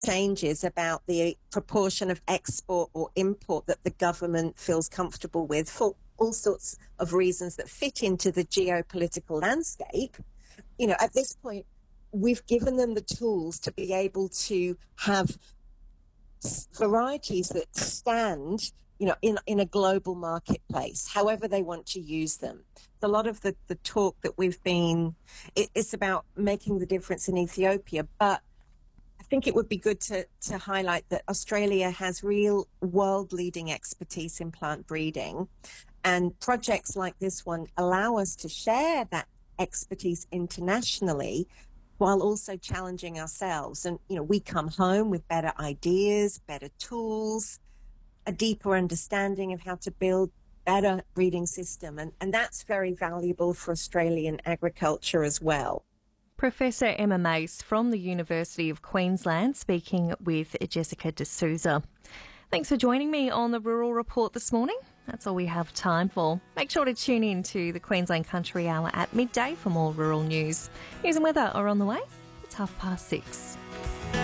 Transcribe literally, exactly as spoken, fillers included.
changes about the proportion of export or import that the government feels comfortable with for all sorts of reasons that fit into the geopolitical landscape. You know, at this point, we've given them the tools to be able to have varieties that stand, you know, in, in a global marketplace, however they want to use them. A lot of the, the talk that we've been, it, it's about making the difference in Ethiopia, but I think it would be good to, to highlight that Australia has real world-leading expertise in plant breeding, and projects like this one allow us to share that expertise internationally while also challenging ourselves. And, you know, we come home with better ideas, better tools, a deeper understanding of how to build better breeding system. And, and that's very valuable for Australian agriculture as well. Professor Emma Mace from the University of Queensland speaking with Jessica D'Souza. Thanks for joining me on the Rural Report this morning. That's all we have time for. Make sure to tune in to the Queensland Country Hour at midday for more rural news. News and weather are on the way. It's half past six.